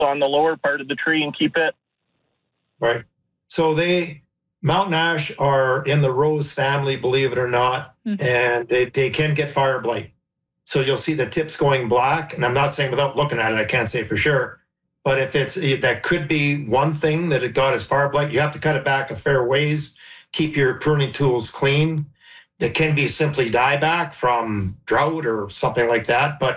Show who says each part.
Speaker 1: on the lower part of the tree and keep it.
Speaker 2: Right. So mountain ash are in the rose family, believe it or not, and they can get fire blight. So you'll see the tips going black, and I'm not saying without looking at it, I can't say for sure. But if that could be one thing that it got as fire blight, you have to cut it back a fair ways, keep your pruning tools clean. It can be simply dieback from drought or something like that. But